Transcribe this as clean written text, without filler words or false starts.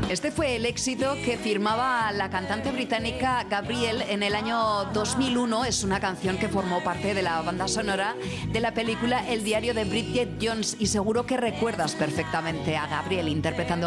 Este fue el éxito que firmaba la cantante británica Gabrielle en el año 2001. Es una canción que formó parte de la banda sonora de la película El diario de Bridget Jones, y seguro que recuerdas perfectamente a Gabrielle interpretando